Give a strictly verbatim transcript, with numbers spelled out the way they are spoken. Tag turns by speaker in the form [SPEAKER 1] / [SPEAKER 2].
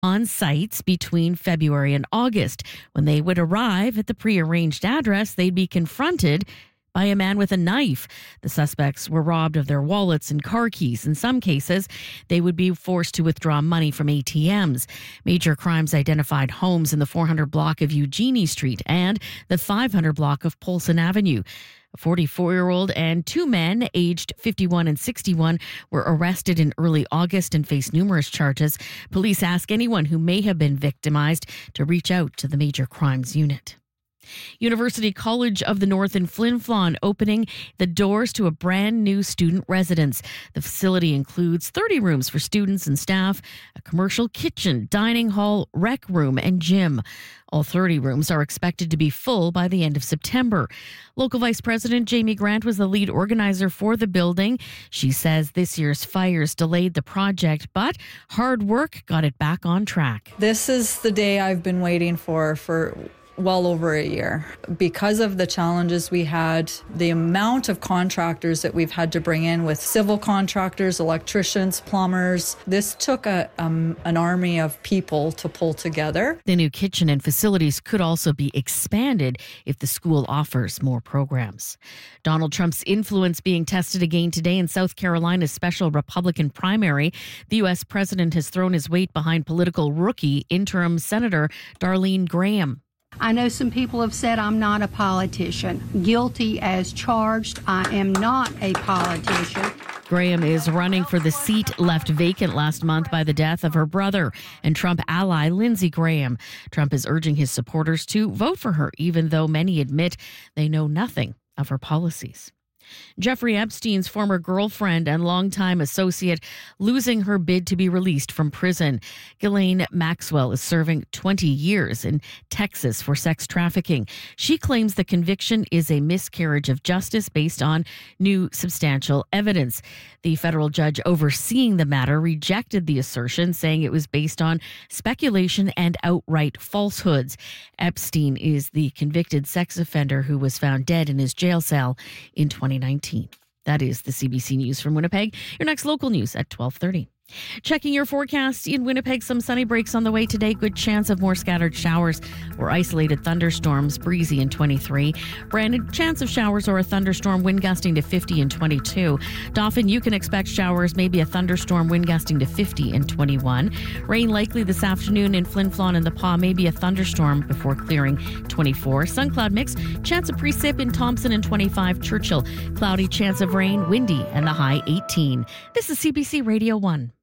[SPEAKER 1] on sites between February and August. When they would arrive at the prearranged address, they'd be confronted by a man with a knife. The suspects were robbed of their wallets and car keys. In some cases, they would be forced to withdraw money from A T Ms. Major crimes identified homes in the four hundred block of Eugenie Street and the five hundred block of Polson Avenue. A forty-four-year-old and two men aged fifty-one and sixty-one were arrested in early August and face numerous charges. Police ask anyone who may have been victimized to reach out to the Major Crimes Unit. University College of the North in Flin Flon opening the doors to a brand new student residence. The facility includes thirty rooms for students and staff, a commercial kitchen, dining hall, rec room, and gym. All thirty rooms are expected to be full by the end of September. Local Vice President Jamie Grant was the lead organizer for the building. She says this year's fires delayed the project, but hard work got it back on track.
[SPEAKER 2] This is the day I've been waiting for for well over a year. Because of the challenges we had, the amount of contractors that we've had to bring in with civil contractors, electricians, plumbers, this took a um, an army of people to pull together.
[SPEAKER 1] The new kitchen and facilities could also be expanded if the school offers more programs. Donald Trump's influence being tested again today in South Carolina's special Republican primary. The U S president has thrown his weight behind political rookie interim Senator Darlene Graham.
[SPEAKER 3] I know some people have said I'm not a politician. Guilty as charged. I am not a politician.
[SPEAKER 1] Graham is running for the seat left vacant last month by the death of her brother and Trump ally Lindsey Graham. Trump is urging his supporters to vote for her, even though many admit they know nothing of her policies. Jeffrey Epstein's former girlfriend and longtime associate losing her bid to be released from prison. Ghislaine Maxwell is serving twenty years in Texas for sex trafficking. She claims the conviction is a miscarriage of justice based on new substantial evidence. The federal judge overseeing the matter rejected the assertion, saying it was based on speculation and outright falsehoods. Epstein is the convicted sex offender who was found dead in his jail cell in twenty nineteen. That is the C B C News from Winnipeg. Your next local news at twelve thirty. Checking your forecast in Winnipeg, some sunny breaks on the way today. Good chance of more scattered showers or isolated thunderstorms. Breezy in twenty-three. Brandon, chance of showers or a thunderstorm, wind gusting to fifty and twenty-two. Dauphin, you can expect showers, maybe a thunderstorm, wind gusting to fifty and twenty-one. Rain likely this afternoon in Flin Flon and the Pas, maybe a thunderstorm before clearing, twenty-four. Sun cloud mix, chance of precip in Thompson and twenty-five. Churchill, cloudy, chance of rain, windy, and the high eighteen. This is C B C Radio one.